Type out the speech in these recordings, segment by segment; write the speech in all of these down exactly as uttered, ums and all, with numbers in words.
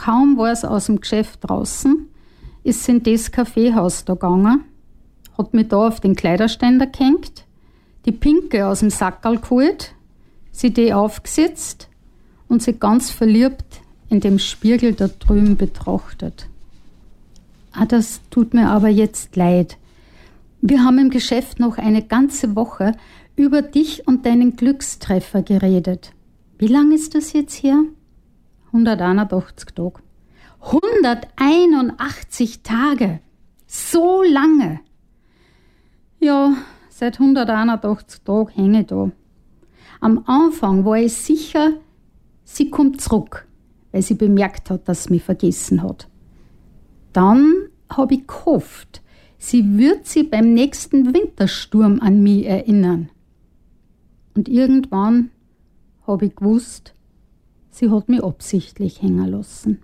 kaum war es aus dem Geschäft draußen, ist sie in das Kaffeehaus da gegangen, hat mich da auf den Kleiderständer gehängt, die Pinke aus dem Sackerl geholt, sie die aufgesetzt und sie ganz verliebt in dem Spiegel da drüben betrachtet. Ah, das tut mir aber jetzt leid. Wir haben im Geschäft noch eine ganze Woche über dich und deinen Glückstreffer geredet. Wie lang ist das jetzt her? hunderteinundachtzig Tage. hunderteinundachtzig Tage! So lange! Ja, seit hunderteinundachtzig Tagen hänge ich da. Am Anfang war ich sicher, sie kommt zurück, weil sie bemerkt hat, dass sie mich vergessen hat. Dann habe ich gehofft, sie wird sich beim nächsten Wintersturm an mich erinnern. Und irgendwann habe ich gewusst, sie hat mich absichtlich hängen lassen.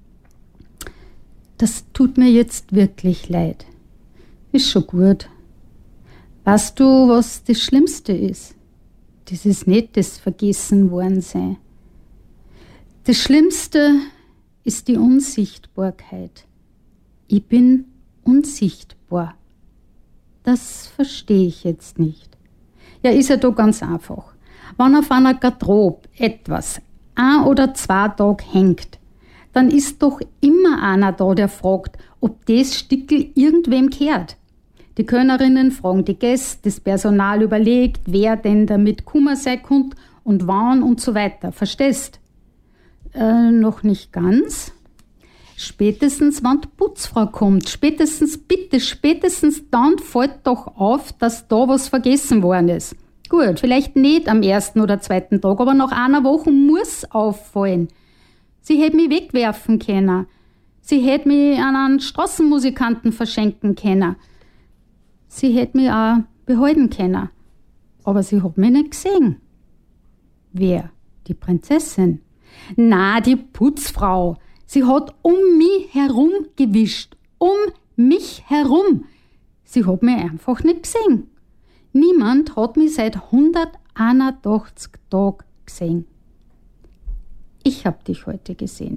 Das tut mir jetzt wirklich leid. Ist schon gut. Weißt du, was das Schlimmste ist? Das ist nicht das Vergessenwornsein. Das Schlimmste ist die Unsichtbarkeit. Ich bin unsichtbar. Das verstehe ich jetzt nicht. Ja, ist ja doch ganz einfach. Wenn auf einer Garderobe etwas ein oder zwei Tage hängt, dann ist doch immer einer da, der fragt, ob das Stickel irgendwem gehört. Die Kellnerinnen fragen die Gäste, das Personal überlegt, wer denn damit Kummer sein könnte und wann und so weiter. Verstehst? Äh, noch nicht ganz. Spätestens, wenn die Putzfrau kommt, spätestens, bitte, spätestens dann fällt doch auf, dass da was vergessen worden ist. Gut, vielleicht nicht am ersten oder zweiten Tag, aber nach einer Woche muss auffallen. Sie hätte mich wegwerfen können. Sie hätte mich an einen Straßenmusikanten verschenken können. Sie hätte mich auch behalten können. Aber sie hat mich nicht gesehen. Wer? Die Prinzessin? Na, die Putzfrau. Sie hat um mich herum gewischt. Um mich herum. Sie hat mich einfach nicht gesehen. Niemand hat mich seit hunderteinundachtzig Tagen gesehen. Ich hab dich heute gesehen.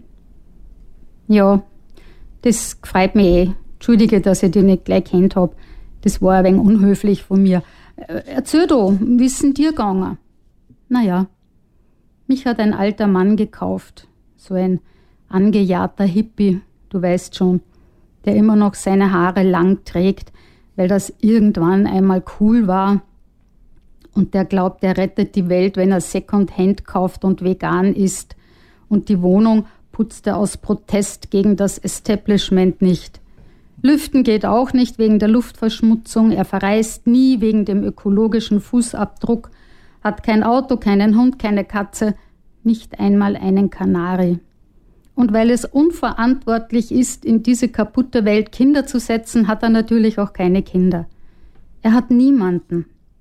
Ja, das freut mich eh. Entschuldige, dass ich dich nicht gleich kennt hab. Das war ein wenig unhöflich von mir. Erzähl doch, wie ist denn dir gegangen? Naja, mich hat ein alter Mann gekauft. So ein angejahrter Hippie, du weißt schon, der immer noch seine Haare lang trägt, weil das irgendwann einmal cool war. Und der glaubt, er rettet die Welt, wenn er Secondhand kauft und vegan isst. Und die Wohnung putzt er aus Protest gegen das Establishment nicht. Lüften geht auch nicht wegen der Luftverschmutzung. Er verreist nie wegen dem ökologischen Fußabdruck, hat kein Auto, keinen Hund, keine Katze, nicht einmal einen Kanari. Und weil es unverantwortlich ist, in diese kaputte Welt Kinder zu setzen, hat er natürlich auch keine Kinder. Er hat niemanden.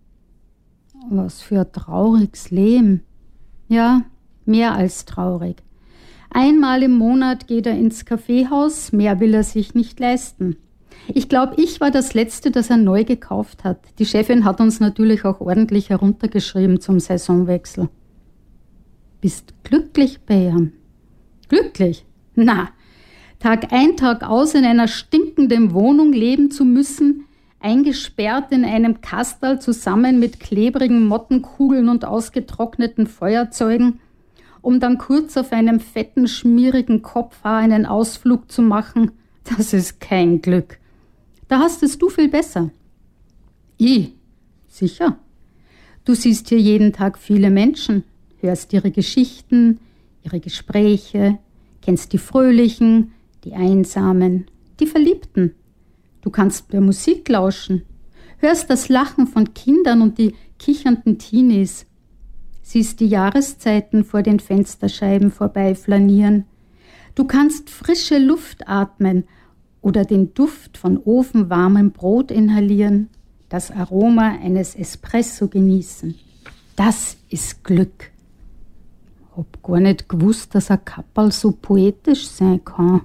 Was für ein trauriges Leben. Ja, mehr als traurig. Einmal im Monat geht er ins Kaffeehaus, mehr will er sich nicht leisten. Ich glaube, ich war das Letzte, das er neu gekauft hat. Die Chefin hat uns natürlich auch ordentlich heruntergeschrieben zum Saisonwechsel. Bist glücklich bei ihm? Glücklich? Na, Tag ein, Tag aus in einer stinkenden Wohnung leben zu müssen, eingesperrt in einem Kasperl zusammen mit klebrigen Mottenkugeln und ausgetrockneten Feuerzeugen, um dann kurz auf einem fetten, schmierigen Kopfhaar einen Ausflug zu machen, das ist kein Glück. Da hast es du viel besser. Ich? Sicher. Du siehst hier jeden Tag viele Menschen, hörst ihre Geschichten, ihre Gespräche, kennst die Fröhlichen, die Einsamen, die Verliebten. Du kannst der Musik lauschen, hörst das Lachen von Kindern und die kichernden Teenies, siehst die Jahreszeiten vor den Fensterscheiben vorbeiflanieren. Du kannst frische Luft atmen oder den Duft von ofenwarmem Brot inhalieren, das Aroma eines Espresso genießen. Das ist Glück. Hab gar nicht gewusst, dass ein Kapperl so poetisch sein kann.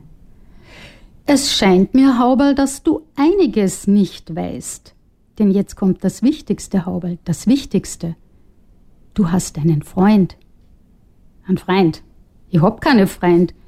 Es scheint mir, Hauberl, dass du einiges nicht weißt. Denn jetzt kommt das Wichtigste, Hauberl, das Wichtigste. Du hast einen Freund. Ein Freund? Ich hab keinen Freund.